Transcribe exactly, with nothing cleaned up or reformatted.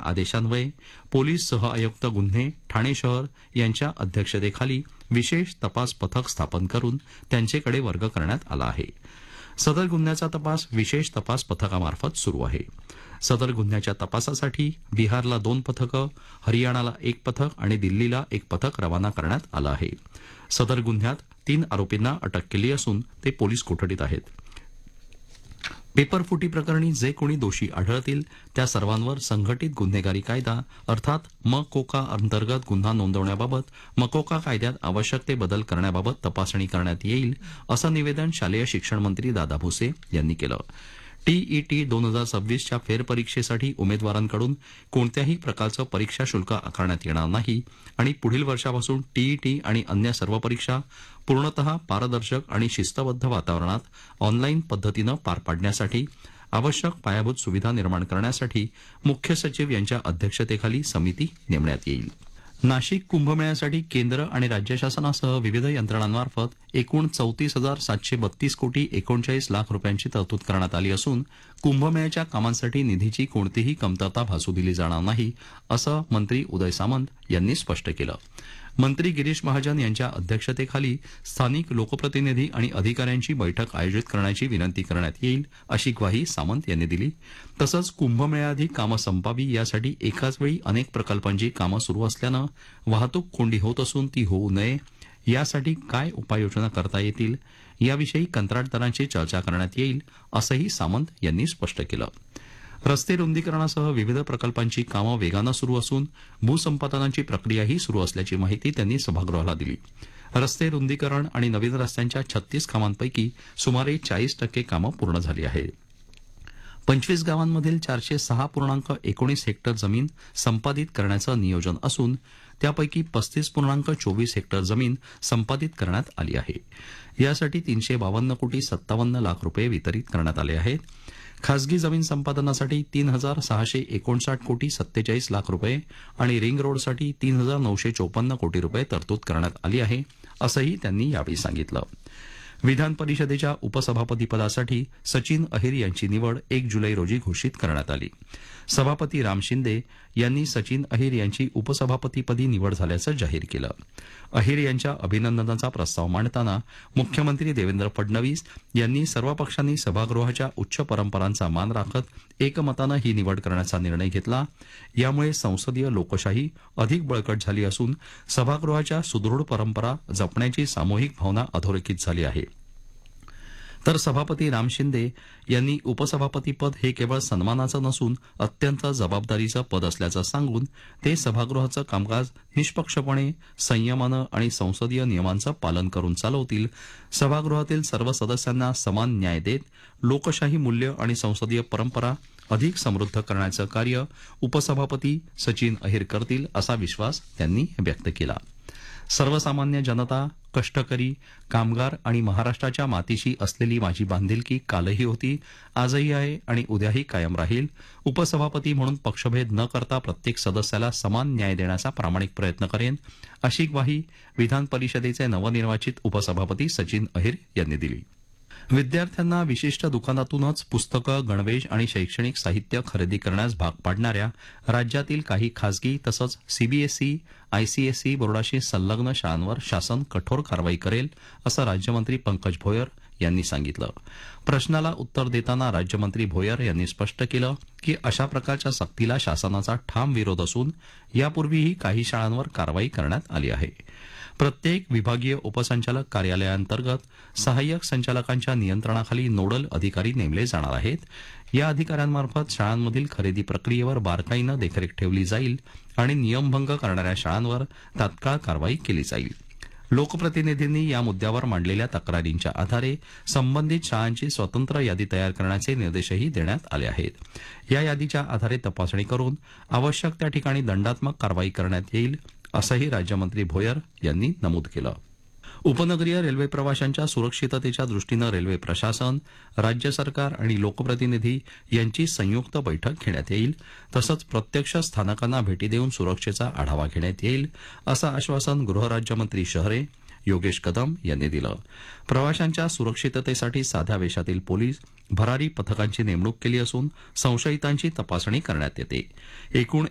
आदेशान्वये पोलीस सहआयुक्त गुन्हे ठाणे शहर यांच्या अध्यक्षतेखाली विशेष तपास पथक स्थापन करून त्यांचेकडे वर्ग करण्यात आला आहे. सदर गुन्ह्याचा तपास विशेष तपास पथकामार्फत सुरू आहे. सदर गुन्ह्याच्या तपासासाठी बिहारला दोन पथकं, हरियाणाला एक पथक आणि दिल्लीला एक पथक रवाना करण्यात आलं आहे. सदर गुन्ह्यात तीन आरोपींना अटक केली असून ते पोलीस कोठडीत आहेत. पेपरफुटी प्रकरणी जे कोणी दोषी आढळतील त्या सर्वांवर संघटित गुन्हेगारी कायदा अर्थात मकोका अंतर्गत गुन्हा नोंदवण्याबाबत मकोका कायद्यात आवश्यक ते बदल करण्याबाबत तपासणी करण्यात येईल असं निवेदन शालेय शिक्षण मंत्री दादा भुसे यांनी केलं. टीईटी दोन हजार सव्वीसच्या फेरपरीक्षेसाठी उमेदवारांकडून कोणत्याही प्रकारचं परीक्षा शुल्क आकारण्यात येणार नाही आणि पुढील वर्षापासून टीईटी आणि अन्य सर्व परीक्षा पूर्णतः पारदर्शक आणि शिस्तबद्ध वातावरणात ऑनलाईन पद्धतीनं पार पाडण्यासाठी आवश्यक पायाभूत सुविधा निर्माण करण्यासाठी मुख्य सचिव यांच्या अध्यक्षतेखाली समिती नेमण्यात येईल. नाशिक कुंभमेळ्यासाठी केंद्र आणि राज्य शासनासह विविध यंत्रणांमार्फत एकूण चौतीस हजार सातशे बत्तीस कोटी एकोणचाळीस लाख रुपयांची तरतूद करण्यात आली असून कुंभमेळ्याच्या कामांसाठी निधीची कोणतीही कमतरता भासू दिली जाणार नाही असं मंत्री उदय सामंत यांनी स्पष्ट केलं. मंत्री गिरीश महाजन यांच्या अध्यक्षतेखाली स्थानिक लोकप्रतिनिधी आणि अधिकाऱ्यांची बैठक आयोजित करण्याची विनंती करण्यात येईल अशी ग्वाही सामंत यांनी दिली. तसंच कुंभमेळ्याआधी कामं संपावी यासाठी एकाच वेळी अनेक प्रकल्पांची कामं सुरू असल्यानं वाहतूक कोंडी होत असून ती होऊ नये यासाठी काय उपाययोजना करता येतील याविषयी कंत्राटदारांशी चर्चा करण्यात येईल असंही सामंत यांनी स्पष्ट केलं. रस्ते रुंदीकरणासह विविध प्रकल्पांची कामं वेगानं सुरू असून भूसंपादनाची प्रक्रियाही सुरू असल्याची माहिती त्यांनी सभागृहाला दिली. रस्ते रुंदीकरण आणि नवीन रस्त्यांच्या छत्तीस कामांपैकी सुमारे चाळीस टक्के कामं पूर्ण झाली आहेत. पंचवीस गावांमधील चारशे सहा पूर्णांक एकोणीस हेक्टर जमीन संपादित करण्याचं नियोजन असून त्यापैकी पस्तीस पूर्णांक चोवीस हेक्टर जमीन संपादित करण्यात आली आहे. यासाठी तीनशे बावन्न कोटी सत्तावन्न लाख रुपये वितरित करण्यात आले आहेत. खासगी जमीन संपादनासाठी तीन हजार सहाशे एकोणसाठ कोटी सत्तेचाळीस लाख रुपये आणि रिंग रोडसाठी तीन हजार नऊशे चोपन्न कोटी रुपये तरतूद करण्यात आली आहे असंही त्यांनी यावेळी सांगितलं. विधान परिषदेच्या उपसभापतीपदासाठी सचिन अहिर यांची निवड एक जुलै रोजी घोषित करण्यात आली. सभापती राम शिंदे यांनी सचिन अहिर यांची उपसभापतीपदी निवड झाल्याचं जाहीर केलं. अहिर यांच्या अभिनंदनाचा प्रस्ताव मांडताना मुख्यमंत्री देवेंद्र फडणवीस यांनी सर्व पक्षांनी सभागृहाच्या उच्च परंपरांचा मान राखत एकमतानं ही निवड करण्याचा निर्णय घेतला. यामुळे संसदीय लोकशाही अधिक बळकट झाली असून सभागृहाच्या सुदृढ परंपरा जपण्याची सामूहिक भावना अधोरेखित झाली आहे. तर सभापती राम शिंदे यांनी उपसभापतीपद हे केवळ सन्मानाचं नसून अत्यंत जबाबदारीचं पद असल्याचं सांगून ते सभागृहाचं कामकाज निष्पक्षपणे संयमानं आणि संसदीय नियमांचं पालन करून चालवतील. सभागृहातील सर्व सदस्यांना समान न्याय देत लोकशाही मूल्य आणि संसदीय परंपरा अधिक समृद्ध करण्याचं कार्य उपसभापती सचिन अहिर करतील असा विश्वास त्यांनी व्यक्त केला. सर्वसामान्य जनता, कष्टकरी, कामगार आणि महाराष्ट्राच्या मातीशी असलेली माझी बांधिलकी कालही होती, आजही आहे आणि उद्याही कायम राहील. उपसभापती म्हणून पक्षभेद न करता प्रत्येक सदस्याला समान न्याय देण्याचा प्रामाणिक प्रयत्न करेन अशी ग्वाही विधान परिषदेचे नवनिर्वाचित उपसभापती सचिन अहिर यांनी दिली. विद्यार्थ्यांना विशिष्ट दुकानातूनच पुस्तकं, गणवेश आणि शैक्षणिक साहित्य खरेदी करण्यास भाग पाडणाऱ्या राज्यातील काही खासगी तसंच सीबीएसई, आयसीएसई बोर्डाशी संलग्न शाळांवर शासन कठोर कारवाई करेल असं राज्यमंत्री पंकज भोयर यांनी सांगितलं. प्रश्नाला उत्तर देताना राज्यमंत्री भोयर यांनी स्पष्ट केलं की अशा प्रकारच्या सक्तीला शासनाचा ठाम विरोध असून यापूर्वीही काही शाळांवर कारवाई करण्यात आली आहे. प्रत्येक विभागीय उपसंचालक कार्यालयाअंतर्गत सहाय्यक संचालकांच्या नियंत्रणाखाली नोडल अधिकारी नेमले जाणार आहेत. या अधिकाऱ्यांमार्फत शाळांमधील खरेदी प्रक्रियेवर बारकाईनं देखरेख ठेवली जाईल आणि नियमभंग करणाऱ्या शाळांवर तात्काळ कारवाई केली जाईल. लोकप्रतिनिधींनी या मुद्द्यावर मांडलेल्या तक्रारींच्या आधारे संबंधित शाळांची स्वतंत्र यादी तयार करण्याचे निर्देशही देण्यात आले आहेत. या यादीच्या आधारे तपासणी करून आवश्यक त्या ठिकाणी दंडात्मक कारवाई करण्यात येईल असंही राज्यमंत्री भोयर यांनी नमूद केलं. उपनगरीय रेल्वे प्रवाशांच्या सुरक्षिततेच्या दृष्टीनं रेल्वे प्रशासन, राज्य सरकार आणि लोकप्रतिनिधी यांची संयुक्त बैठक घेण्यात येईल. तसंच प्रत्यक्ष स्थानकांना भेटी देऊन सुरक्षेचा आढावा घेण्यात येईल असं आश्वासन गृहराज्यमंत्री शहरे योगेश कदम यांनी दिलं. प्रवाशांच्या सुरक्षिततेसाठी साध्या वेशातील पोलीस, भरारी पथकांची नेमणूक केली असून संशयितांची तपासणी करण्यात येते. एकूण